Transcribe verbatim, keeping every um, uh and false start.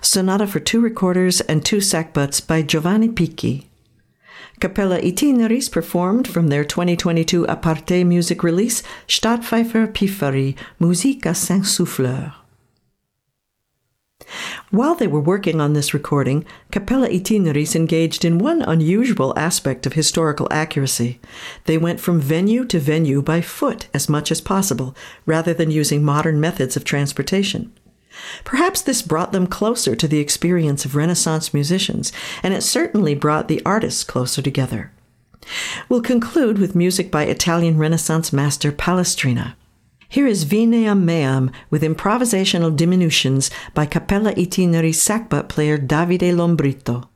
Sonata for two recorders and two sackbuts by Giovanni Picchi. Capella Itineris performed from their twenty twenty-two A Parte music release, Stadtpfeifer Pifari, Musique à cinq souffleurs. While they were working on this recording, Capella Itineris engaged in one unusual aspect of historical accuracy. They went from venue to venue by foot as much as possible, rather than using modern methods of transportation. Perhaps this brought them closer to the experience of Renaissance musicians, and it certainly brought the artists closer together. We'll conclude with music by Italian Renaissance master Palestrina. Here is Vineam Meam with improvisational diminutions by Capella Itineris sackbut player Davide Lombrito.